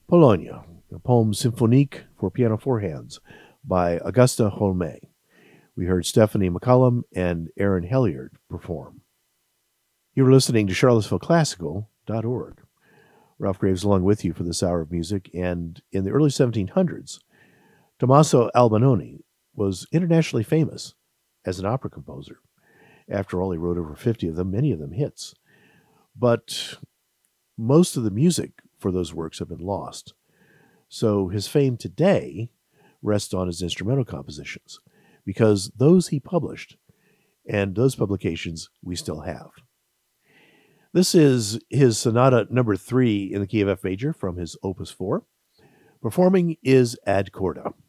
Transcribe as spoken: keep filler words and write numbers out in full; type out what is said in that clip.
Polonia, a poem symphonique for piano four hands by Augusta Holme. We heard Stephanie McCullum and Aaron Helliard perform. You were listening to Charlottesville Classical dot org. Ralph Graves along with you for this hour of music, and in the early seventeen hundreds, Tommaso Albinoni was internationally famous as an opera composer. After all, he wrote over fifty of them, many of them hits. But most of the music for those works have been lost. So his fame today rests on his instrumental compositions, because those he published, and those publications we still have. This is his Sonata number three in the key of F major from his Opus four. Performing is Ad Corda.